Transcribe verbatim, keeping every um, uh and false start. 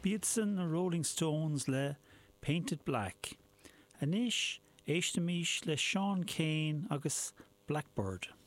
Beatson na Rolling Stones le Painted Black. Anis éistemís le Sean Kane agus Blackbird.